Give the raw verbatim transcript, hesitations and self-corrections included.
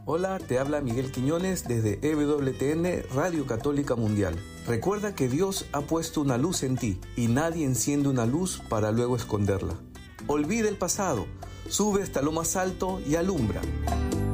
Hola, te habla Miguel Quiñones desde E W T N Radio Católica Mundial. Recuerda que Dios ha puesto una luz en ti y nadie enciende una luz para luego esconderla. Olvida el pasado, sube hasta lo más alto y alumbra.